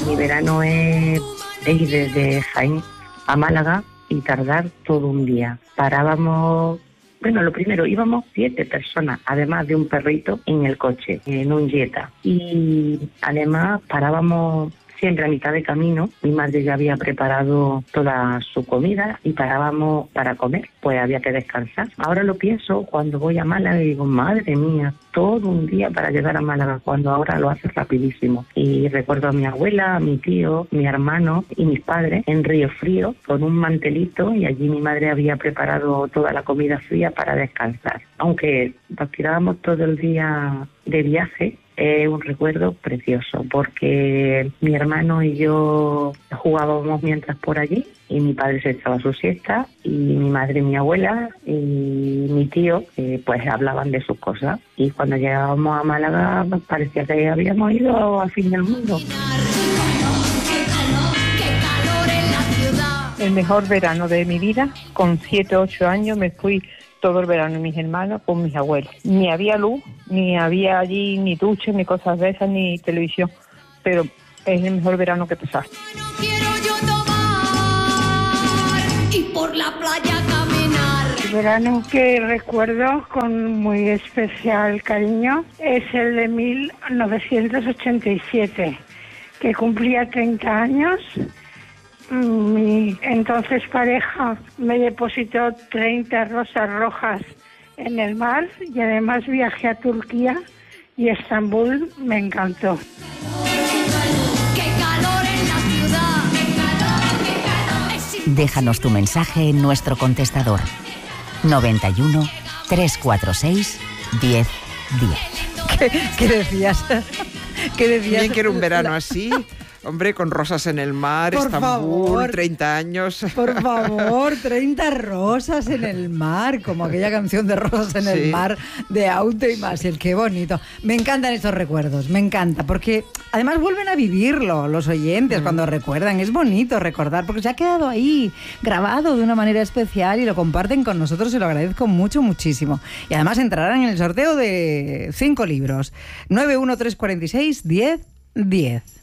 Mi verano es ir desde Jaén a Málaga y tardar todo un día. Parábamos, bueno, lo primero, íbamos 7 personas, además de un perrito en el coche, en un Jetta. Y además parábamos siempre a mitad de camino. Mi madre ya había preparado toda su comida y parábamos para comer, pues había que descansar. Ahora lo pienso cuando voy a Málaga y digo, madre mía, todo un día para llegar a Málaga, cuando ahora lo hace rapidísimo. Y recuerdo a mi abuela, a mi tío, mi hermano y mis padres en Río Frío con un mantelito, y allí mi madre había preparado toda la comida fría para descansar. Aunque nos tirábamos todo el día de viaje, es un recuerdo precioso, porque mi hermano y yo jugábamos mientras por allí, y mi padre se echaba su siesta, y mi madre, mi abuela y mi tío pues hablaban de sus cosas, y cuando llegábamos a Málaga nos parecía que habíamos ido al fin del mundo. El mejor verano de mi vida, con 7 o 8 años me fui todo el verano mis hermanos con mis abuelos. Ni había luz, ni había allí ni duches, ni cosas de esas, ni televisión, pero es el mejor verano que pasaste. No quiero yo tomar y por la playa caminar. El verano que recuerdo con muy especial cariño es el de 1987, que cumplía 30 años. Mi entonces pareja me depositó 30 rosas rojas en el mar, y además viajé a Turquía y Estambul me encantó. ¡Qué calor en la ciudad! ¡Qué calor, qué calor! Déjanos tu mensaje en nuestro contestador 91 346 1010. ¿Qué decías? ¿Qué decías? Bien, que era un verano así. Hombre, con rosas en el mar, Por Estambul, favor. 30 años. Por favor, 30 rosas en el mar, como aquella canción de Rosas en el Sí. mar de Auto y Massiel. Qué bonito. Me encantan estos recuerdos, me encanta, porque además vuelven a vivirlo los oyentes cuando recuerdan. Es bonito recordar, porque se ha quedado ahí grabado de una manera especial y lo comparten con nosotros, y lo agradezco mucho, muchísimo. Y además entrarán en el sorteo de 5 libros. 91346 1010.